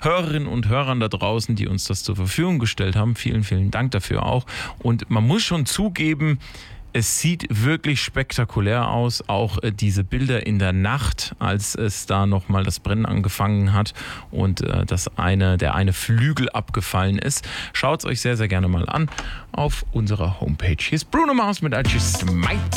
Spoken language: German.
Hörerinnen und Hörern da draußen, die uns das zur Verfügung gestellt haben. Vielen, vielen Dank dafür auch. Und man muss schon zugeben, es sieht wirklich spektakulär aus, auch diese Bilder in der Nacht, als es da nochmal das Brennen angefangen hat und der eine Flügel abgefallen ist. Schaut es euch sehr, sehr gerne mal an auf unserer Homepage. Hier ist Bruno Mars mit I Just Might.